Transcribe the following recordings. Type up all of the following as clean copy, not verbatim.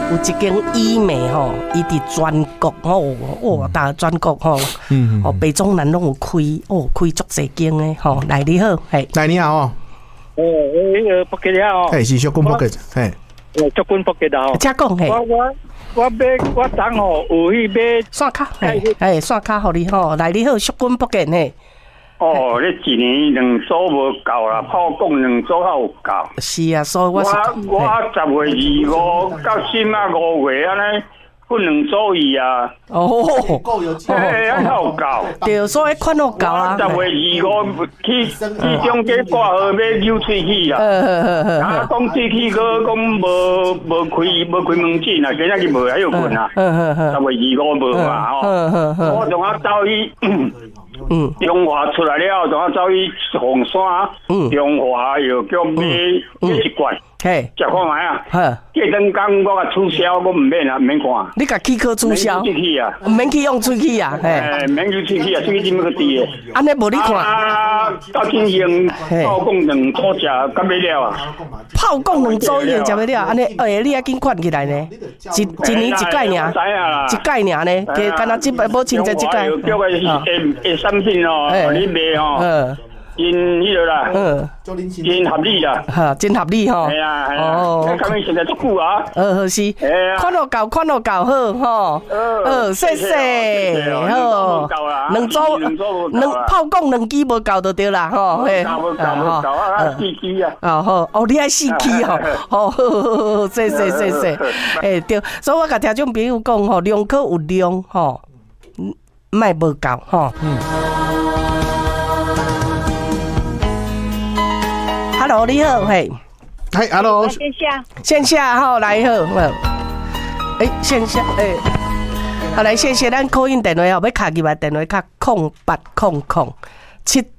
有一间医美吼，伊伫全国吼，哇，大全国吼，哦，北中南拢有开，哦，开足侪间诶，吼，来你好，嘿， 来你好哦， 迄个福建哦， 嘿，是小君福建，嘿， 小君福建哦， 请讲嘿， 我当吼有去买线卡，嘿，线卡互你吼，来你好，小君福建嘿。 哦，你一年2组无够啦，炮讲2组还有够。 是啊，所以我是我10月25到今啊5月安尼分2组伊啊。 哦， 嘿，还有够。 对，所以款都够啊。 10月25去中间挂号要扭喙齿啊。啊，讲喙齿个讲无开门诊啊，今仔日无还有困啊。10月25无嘛吼。我仲啊走去。中华出来了，就走去凤山，中华又叫买一罐，食看卖啊。过两工我甲取消，我唔免啊，唔免看。 你甲齿科取消？ 免去啊， 免去用喙齿啊， 免去喙齿啊，喙齿点要去滴的。 安尼无你看？ 啊，到进行炮讲2组食，干袂了啊？ 炮讲2组已经食袂了，安尼你还紧款起来呢？一年一届尔，一届尔呢？加敢若即摆无清济一届。 叫个下产品哦，你卖哦。真迄个啦，真合理啦， 哈，真合理吼。 系啊，哦，咁样现在足久啊。 是，看到够，好吼。谢谢，好。2组，炮讲2支无够就对啦，吼。 无够啊，4支啊。 好，你爱4支吼，好，谢谢。对，所以我甲听众朋友讲吼，量可有量吼，莫无够吼。Hello， 你好，嘿， 嗨 ，Hello， 线下好来好，线下好来谢谢咱 call in 电话哦，要卡入来电话卡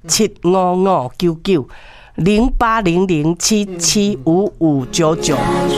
08007755990800775599。